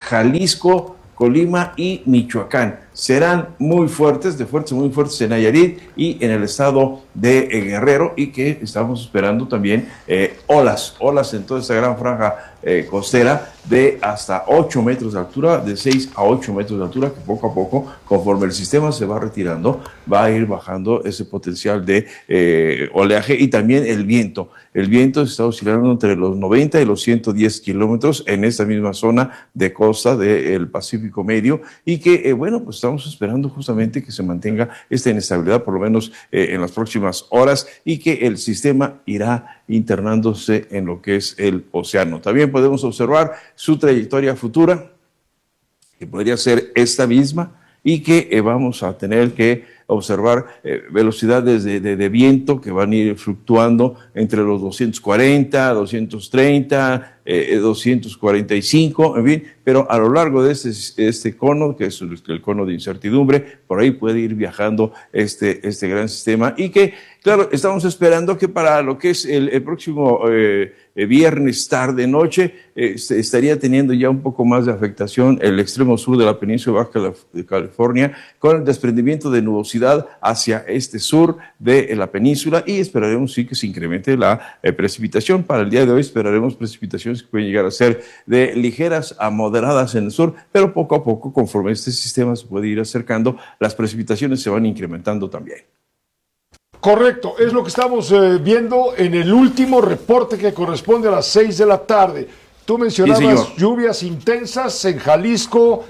Jalisco, Colima y Michoacán. Serán muy fuertes muy fuertes en Nayarit y en el estado de Guerrero, y que estamos esperando también olas en toda esta gran franja costera de hasta 8 metros de altura, de 6 a 8 metros de altura, que poco a poco, conforme el sistema se va retirando, va a ir bajando ese potencial de oleaje, y también el viento. El viento está oscilando entre los 90 y los 110 kilómetros en esta misma zona de costa del Pacífico Medio, y que, bueno, pues estamos esperando justamente que se mantenga esta inestabilidad por lo menos en las próximas horas, y que el sistema irá internándose en lo que es el océano. También podemos observar su trayectoria futura, que podría ser esta misma, y que vamos a tener que observar velocidades de viento que van a ir fluctuando entre los 240, 230, 245, en fin, pero a lo largo de este cono, que es el cono de incertidumbre, por ahí puede ir viajando este gran sistema, y que, claro, estamos esperando que para lo que es el próximo viernes tarde-noche estaría teniendo ya un poco más de afectación el extremo sur de la península Baja de California, con el desprendimiento de nubosidad hacia este sur de la península, y esperaremos sí que se incremente la precipitación. Para el día de hoy esperaremos precipitaciones que pueden llegar a ser de ligeras a moderadas en el sur, pero poco a poco, conforme este sistema se puede ir acercando, las precipitaciones se van incrementando también. Correcto, es lo que estamos viendo en el último reporte que corresponde a las 6 de la tarde. Tú mencionabas lluvias intensas en Jalisco,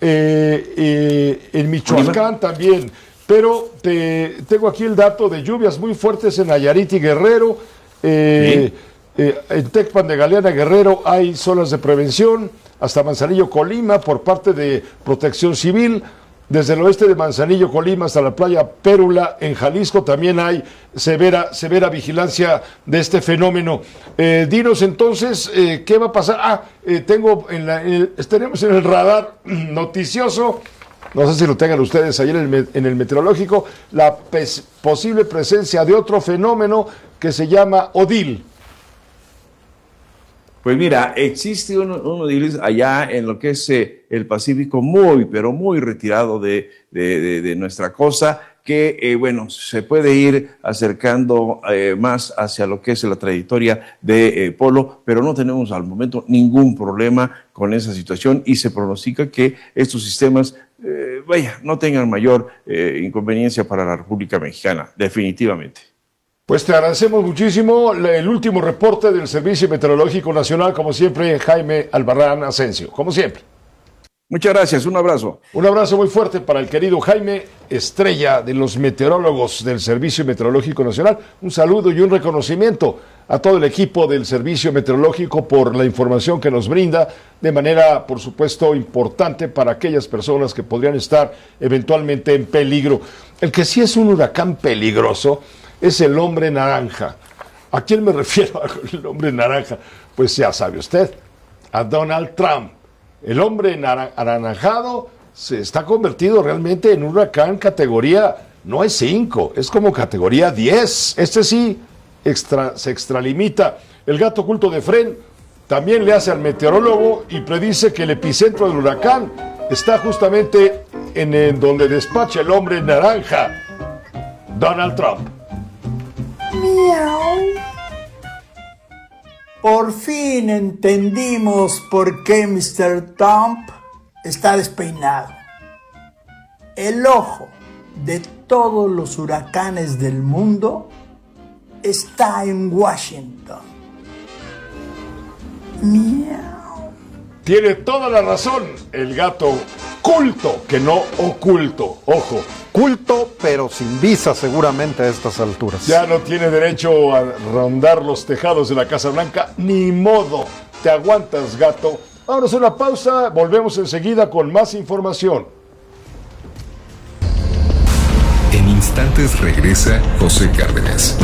en Michoacán también, pero tengo aquí el dato de lluvias muy fuertes en Nayarit y Guerrero. En Tecpan de Galeana, Guerrero, hay zonas de prevención, hasta Manzanillo, Colima, por parte de Protección Civil. Desde el oeste de Manzanillo, Colima, hasta la playa Pérula, en Jalisco, también hay severa vigilancia de este fenómeno. Dinos entonces, ¿qué va a pasar? Tenemos en el radar noticioso, no sé si lo tengan ustedes ayer en el meteorológico, la posible presencia de otro fenómeno que se llama Odil. Pues mira, existe uno de ellos allá en lo que es el Pacífico, pero muy retirado de nuestra costa, que, bueno, se puede ir acercando más hacia lo que es la trayectoria de polo, pero no tenemos al momento ningún problema con esa situación, y se pronostica que estos sistemas, no tengan mayor inconveniencia para la República Mexicana, definitivamente. Pues te agradecemos muchísimo el último reporte del Servicio Meteorológico Nacional, como siempre, Jaime Albarrán Asensio, como siempre. Muchas gracias, un abrazo. Un abrazo muy fuerte para el querido Jaime, estrella de los meteorólogos del Servicio Meteorológico Nacional. Un saludo y un reconocimiento a todo el equipo del Servicio Meteorológico por la información que nos brinda de manera, por supuesto, importante para aquellas personas que podrían estar eventualmente en peligro. El que sí es un huracán peligroso es el hombre naranja. ¿A quién me refiero con el hombre naranja? Pues ya sabe usted, a Donald Trump. El hombre anaranjado se está convertido realmente en un huracán categoría, no es 5, es como categoría 10. Este sí se extralimita. El gato oculto de Fren también le hace al meteorólogo y predice que el epicentro del huracán está justamente en donde despacha el hombre naranja, Donald Trump. Miau. Por fin entendimos por qué Mr. Trump está despeinado. El ojo de todos los huracanes del mundo está en Washington. Miau. Tiene toda la razón el gato culto, que no oculto. Ojo. Culto, pero sin visa seguramente a estas alturas. Ya no tiene derecho a rondar los tejados de la Casa Blanca, ni modo. Te aguantas, gato. Vámonos a una pausa, volvemos enseguida con más información. En instantes regresa José Cárdenas.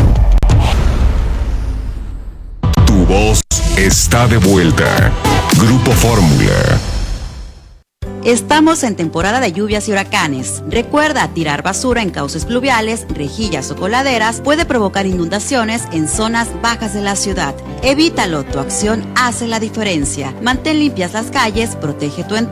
Tu voz está de vuelta. Grupo Fórmula. Estamos en temporada de lluvias y huracanes. Recuerda, tirar basura en cauces pluviales, rejillas o coladeras puede provocar inundaciones en zonas bajas de la ciudad. Evítalo, tu acción hace la diferencia. Mantén limpias las calles, protege tu entorno